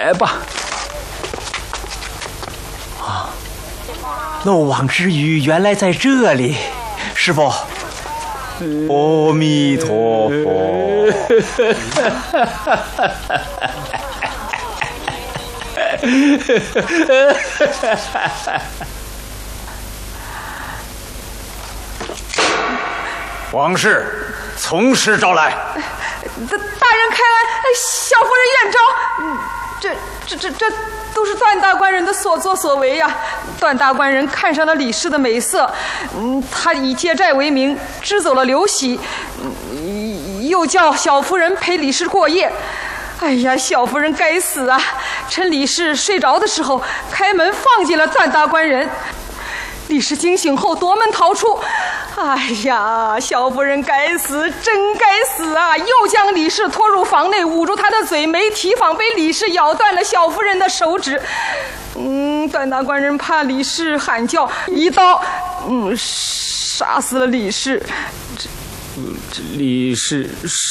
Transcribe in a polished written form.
来吧。啊，漏网之鱼原来在这里，师傅。阿弥陀佛。 王氏，从实招来。 大人开恩，小夫人愿招。这都是段大官人的所作所为呀。段大官人看上了李氏的美色，他以借债为名支走了刘喜，又叫小夫人陪李氏过夜。哎呀，小夫人该死啊！趁李氏睡着的时候，开门放进了段大官人。李氏惊醒后夺门逃出。哎呀，小夫人该死，真该死啊！又将李氏拖入房内，捂住她的嘴，没提防被李氏咬断了小夫人的手指。段大官人怕李氏喊叫，一刀，杀死了李氏。 李氏